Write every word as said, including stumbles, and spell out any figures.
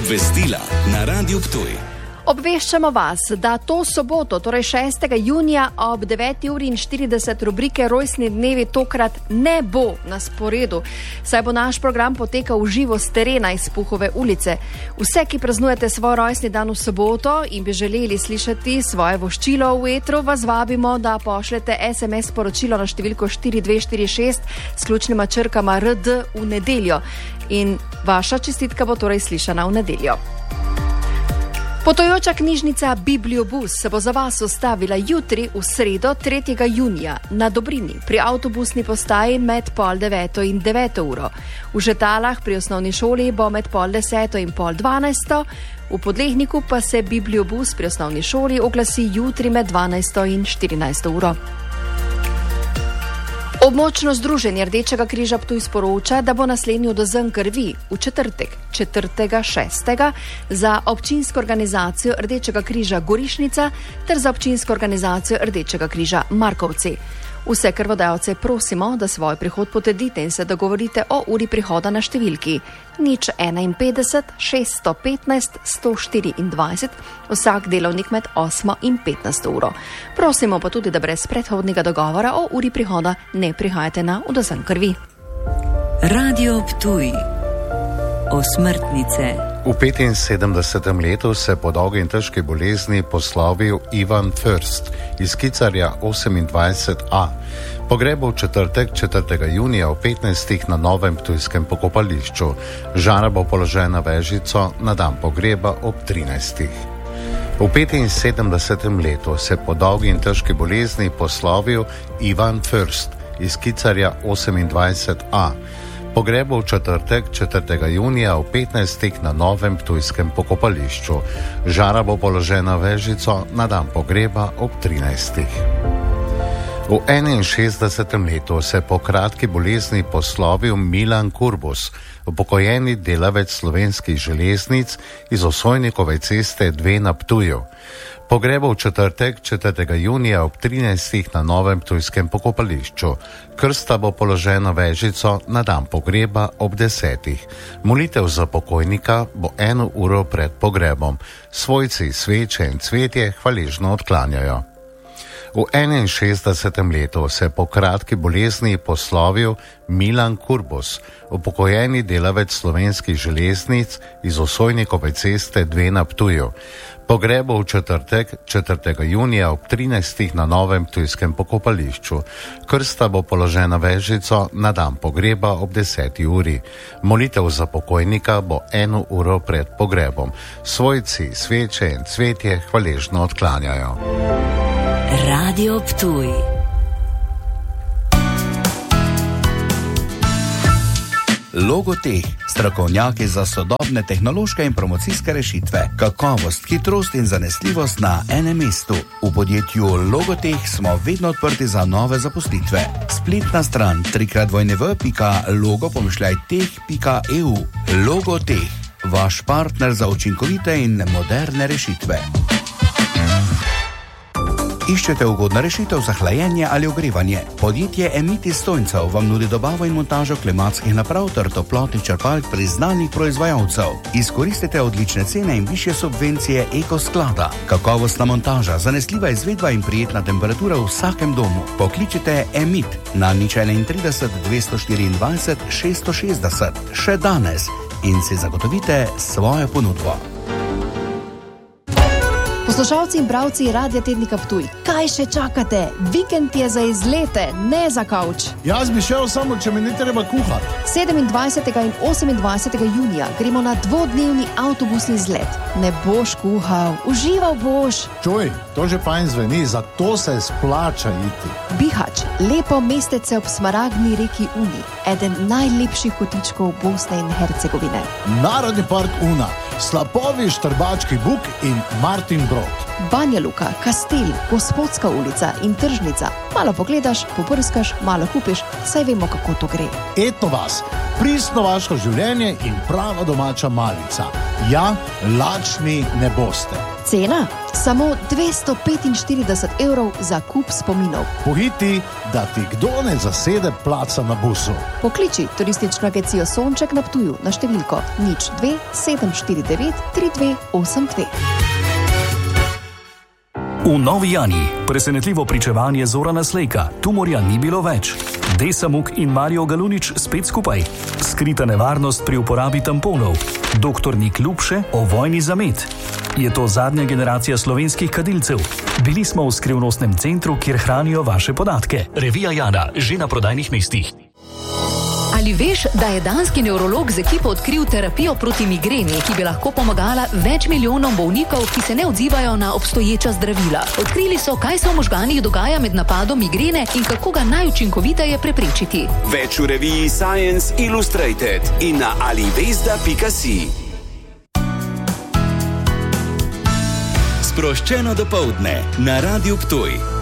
Obvestila na Radiu Ptuj. Obveščamo vas, da to soboto, torej šestega junija ob deveti uri in štirideset rubrike Rojstni dnevi tokrat ne bo na sporedu, saj bo naš program potekal v živo s terena iz Puhove ulice. Vse, ki praznujete svoj rojstni dan v soboto in bi želeli slišati svoje voščilo v etru, vas vabimo, da pošljete es em es sporočilo na številko štiri dve štiri šest s ključnima črkama R D v nedeljo. In vaša čestitka bo torej slišana v nedeljo. Potujoča knjižnica Bibliobus se bo za vas ustavila jutri v sredo tretjega junija na Dobrini pri avtobusni postaji med pol deveto in deveto uro. V Žetalah pri osnovni šoli bo med pol deseto in pol dvanajsto, v Podlehniku pa se Bibliobus pri osnovni šoli oglasi jutri med dvanajsto in štirinajsto uro. Območno združenje Rdečega križa Ptuj sporoča, da bo naslednji odvzem krvi v četrtek, četrtega šestega za občinsko organizacijo Rdečega križa Gorišnica ter za občinsko organizacijo Rdečega križa Markovci. Vse krvodajalce prosimo, da svoj prihod potrdite in se dogovorite o uri prihoda na številki nič enainpetdeset šeststo petnajst sto štiriindvajset, vsak delovnik med osmo in petnajsto uro. Prosimo pa tudi, da brez predhodnega dogovora o uri prihoda ne prihajate na odvzem krvi. Radio Ptuj. Osmrtnice. V petinsedemdesetem letu se po dolgi in težki bolezni poslovil Ivan Först iz Kicarja osemindvajset A. Pogreb bo v četrtek, četrtega junija v petnajstih na novem ptujskem pokopališču. Žara bo položena vežico na dan pogreba ob trinajstih. V petinsedemdesetem letu se po dolgi in težki bolezni poslovil Ivan Först iz Kicarja osemindvajset A. Pogreb bo v četrtek, četrtega junija v petnajstih na novem ptujskem pokopališču. Žara bo položena vežico na dan pogreba ob trinajstih. V enainšestdesetem letu se po kratki bolezni poslovil Milan Kurbus, upokojeni delavec Slovenskih železnic iz Osojnikove ceste dve na Ptuju. Pogreb bo v četrtek, četrtega junija ob trinajstih na novem ptujskem pokopališču. Krsta bo položena vežico na dan pogreba ob desetih. Molitev za pokojnika bo eno uro pred pogrebom. Svojci sveče in cvetje hvaležno odklanjajo. V enainšestdesetem letu se po kratki bolezni poslovil Milan Kurbus, upokojeni delavec Slovenskih železnic iz Osojnikove ceste dve na Ptuju. Pogreb bo v četrtek, četrtega junija ob trinajstih na novem ptujskem pokopališču. Krsta bo položena vežico na dan pogreba ob deseti uri. Molitev za pokojnika bo eno uro pred pogrebom. Svojci sveče in cvetje hvaležno odklanjajo. Radio Ptuj. Logoteh, strokovnjaki za sodobne tehnološke in promocijske rešitve, kakovost, hitrost in zanesljivost na enem mestu. V podjetju Logoteh smo vedno odprti za nove zaposlitve. Spletna stran tri krat w pika logo pomišljaj teh pika e u. Logoteh, vaš partner za učinkovite in moderne rešitve. Iščete ugodno rešitev za hlajenje ali ogrevanje? Podjetje Emit iz Stojncev vam nudi dobavo in montažo klimatskih naprav ter toplotnih črpalk priznanih proizvajalcev. Izkoristite odlične cene in višje subvencije Eko sklada. Kakovostna montaža, zanesljiva izvedba in prijetna temperatura v vsakem domu. Pokličite Emit na nič enaintrideset dvesto štiriindvajset šeststo šestdeset še danes in si zagotovite svojo ponudbo. Poslušalci in bralci Radia Tednika Ptuj, kaj še čakate? Vikend je za izlete, ne za kavč. Jaz bi šel samo, če mi ne treba kuhati. sedemindvajsetega in osemindvajsetega junija gremo na dvodnevni avtobusni izlet. Ne boš kuhal, užival boš. Čuj, to že fajn zveni, zato se splača iti. Bihać, lepo mestece ob smaragdni reki Uni, eden najlepših kotičkov Bosne in Hercegovine. Narodni park Una, slapovi Štrbački buk in Martin Brod. Banja Luka, Kastel, Gospodska ulica in Tržnica. Malo pogledaš, poprskaš, malo kupiš, saj vemo, kako to gre. Etno vas, pristno vaško življenje in prava domača malica. Ja, lačni ne boste. Cena? Samo dvesto petinštirideset evrov za kup spominov. Pohiti, da ti kdo ne zasede placa na busu. Pokliči turistično agencijo Sonček na Ptuju na številko nič dve sedem štiri devet tri dve osem dve. V Novi Jani presenetljivo pričevanje Zorana Slejka, tumorja ni bilo več. Desa Muk in Mario Galunič spet skupaj. Skrita nevarnost pri uporabi tamponov. Doktor Nik Ljubše o vojni za med. Je to zadnja generacija slovenskih kadilcev. Bili smo v skrivnostnem centru, kjer hranijo vaše podatke. Revija Jana, že na prodajnih mestih. Ali veš, da je danski nevrolog z ekipo odkril terapijo proti migreni, ki bi lahko pomagala več milijonom bolnikov, ki se ne odzivajo na obstoječa zdravila? Odkrili so, kaj se v možganih dogaja med napadom migrene in kako ga najučinkoviteje preprečiti. Več v reviji Science Illustrated in na alivesda pika si. Sproščeno dopoldne na Radiu Ptuj.